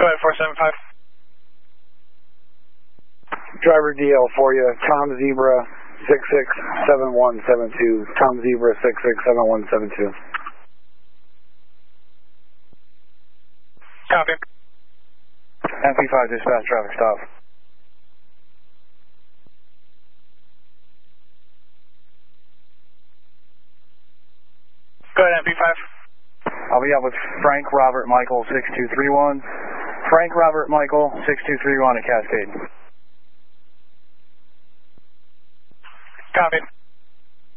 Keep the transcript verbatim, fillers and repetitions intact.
Go ahead, four seven five. Driver D L for you, Tom Zebra six six seven one seven two, Tom Zebra six six seven one seven two. Copy. M P five dispatch traffic stop. Go ahead, M P five. I'll be up with Frank Robert Michael six two three one. Frank Robert Michael six two three one at Cascade. Copy.